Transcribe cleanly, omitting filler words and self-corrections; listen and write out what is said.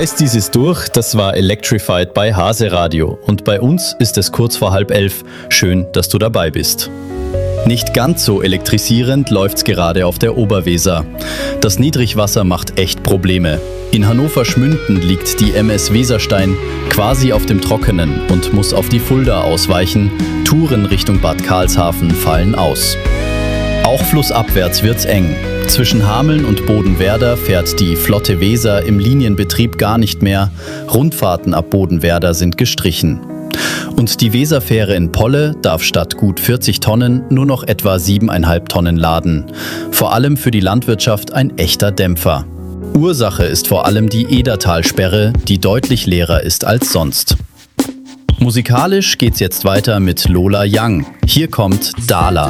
Heißt dies ist durch, das war Electrified bei Hase Radio und bei uns ist es kurz vor 10:30. Schön, dass du dabei bist. Nicht ganz so elektrisierend läuft's gerade auf der Oberweser. Das Niedrigwasser macht echt Probleme. In Hannover-Schmünden liegt die MS Weserstein quasi auf dem Trockenen und muss auf die Fulda ausweichen. Touren Richtung Bad Karlshafen fallen aus. Auch flussabwärts wird's eng. Zwischen Hameln und Bodenwerder fährt die Flotte Weser im Linienbetrieb gar nicht mehr. Rundfahrten ab Bodenwerder sind gestrichen. Und die Weserfähre in Polle darf statt gut 40 Tonnen nur noch etwa 7,5 Tonnen laden. Vor allem für die Landwirtschaft ein echter Dämpfer. Ursache ist vor allem die Edertalsperre, die deutlich leerer ist als sonst. Musikalisch geht's jetzt weiter mit Lola Young. Hier kommt Dala.